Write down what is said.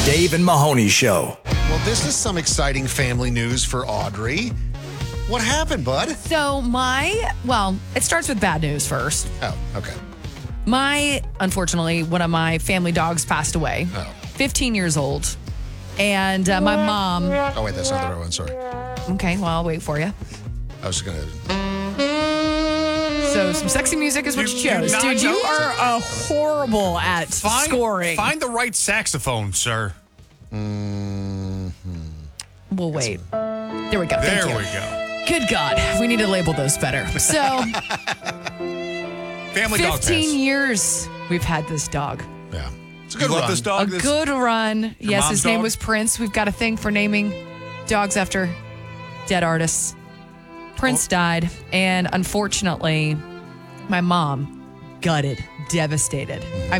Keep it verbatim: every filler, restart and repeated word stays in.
Dave and Mahoney Show. Well, this is some exciting family news for Audrey. What happened, bud? So my, well, it starts with bad news first. Oh, okay. My, unfortunately, one of my family dogs passed away. Oh. fifteen years old. And uh, my mom. Oh, wait, that's not the right one. Sorry. Okay, well, I'll wait for you. I was just going to. So some sexy music is what you, You- you chose. not Dude, you chose- are uh, horrible at Find, scoring. Find the right saxophone, sir. We'll wait. There we go. There Thank you. we go. Good God. We need to label those better. So Family dog fifteen pass. years we've had this dog. Yeah. It's a You good love run. this A dog? This- good run. Yes, mom's his name dog? was Prince. We've got a thing for naming dogs after dead artists. Prince died, and unfortunately, my mom gutted, devastated. I